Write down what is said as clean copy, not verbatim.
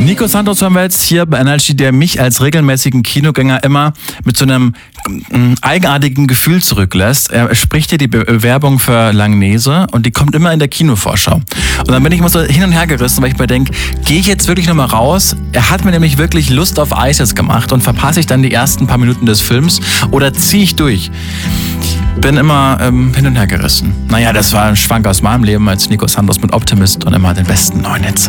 Nico Santos hören wir jetzt hier bei NRJ, der mich als regelmäßigen Kinogänger immer mit so einem eigenartigen Gefühl zurücklässt. Er spricht hier die Bewerbung für Langnese und die kommt immer in der Kinovorschau. Und dann bin ich immer so hin und her gerissen, weil ich mir denke, gehe ich jetzt wirklich nochmal raus? Er hat mir nämlich wirklich Lust auf Eis jetzt gemacht und verpasse ich dann die ersten paar Minuten des Films oder ziehe ich durch? Bin immer hin und her gerissen. Naja, das war ein Schwank aus meinem Leben als Nico Santos mit Optimist und immer den besten neuen Hits.